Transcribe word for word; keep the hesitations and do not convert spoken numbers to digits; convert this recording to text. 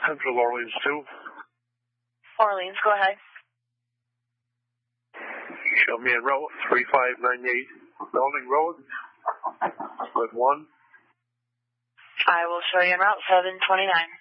Central Orleans two. Orleans, go ahead. Show me a route, three five nine eight, Belding Road, with one. I will show you en route, seven twenty-nine.